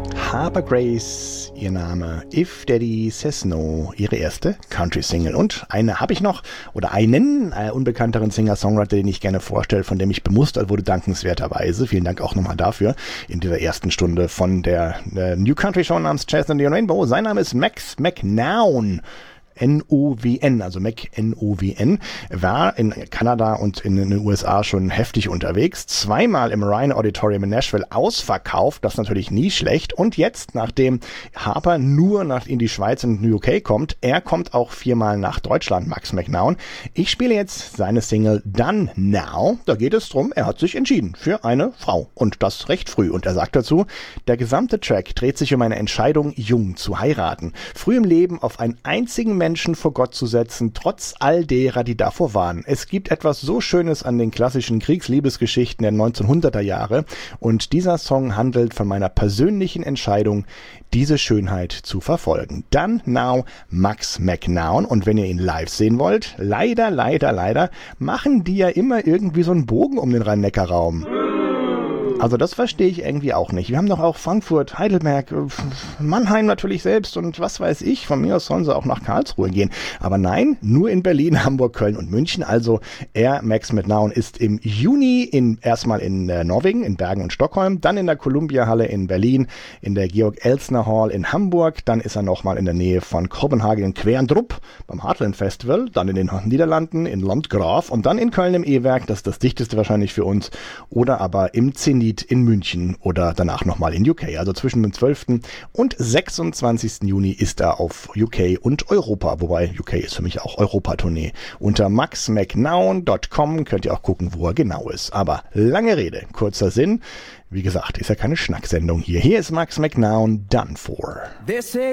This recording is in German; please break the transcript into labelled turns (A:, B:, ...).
A: Harper Grace, ihr Name, If Daddy Says No, ihre erste Country-Single. Und eine habe ich noch, oder einen unbekannteren Singer-Songwriter, den ich gerne vorstelle, von dem ich bemustert wurde, dankenswerterweise. Vielen Dank auch nochmal dafür in dieser ersten Stunde von der New Country Show namens Chasing the Rainbow. Sein Name ist Max McNown. N-O-W-N, also Mac N-O-W-N, war in Kanada und in den USA schon heftig unterwegs. Zweimal im Ryan Auditorium in Nashville ausverkauft, das natürlich nie schlecht. Und jetzt, nachdem Harper nur in die Schweiz und UK kommt, er kommt auch 4-mal nach Deutschland, Max McNown. Ich spiele jetzt seine Single Done Now. Da geht es drum, er hat sich entschieden für eine Frau. Und das recht früh. Und er sagt dazu, der gesamte Track dreht sich um eine Entscheidung, jung zu heiraten. Früh im Leben auf einen einzigen Menschen vor Gott zu setzen, trotz all derer, die davor waren. Es gibt etwas so Schönes an den klassischen Kriegsliebesgeschichten der 1900er Jahre und dieser Song handelt von meiner persönlichen Entscheidung, diese Schönheit zu verfolgen. Done Now, Max McNown. Und wenn ihr ihn live sehen wollt, leider, machen die ja immer irgendwie so einen Bogen um den Rhein-Neckar-Raum. Also das verstehe ich irgendwie auch nicht. Wir haben doch auch Frankfurt, Heidelberg, Mannheim natürlich selbst und was weiß ich. Von mir aus sollen sie auch nach Karlsruhe gehen. Aber nein, nur in Berlin, Hamburg, Köln und München. Also Max McNown ist im Juni erstmal in Norwegen, in Bergen und Stockholm, dann in der Columbia-Halle in Berlin, in der Georg-Elsner-Hall in Hamburg, dann ist er nochmal in der Nähe von Kopenhagen in Querndrup beim Heartland Festival, dann in den Niederlanden in Landgraf und dann in Köln im E-Werk, das ist das dichteste wahrscheinlich für uns, oder aber im Zenit in München oder danach nochmal in UK. Also zwischen dem 12. und 26. Juni ist er auf UK und Europa, wobei UK ist für mich auch Europa-Tournee. Unter maxmcnown.com könnt ihr auch gucken, wo er genau ist. Aber lange Rede, kurzer Sinn. Wie gesagt, ist ja keine Schnacksendung hier. Hier ist Max McNown, Done For.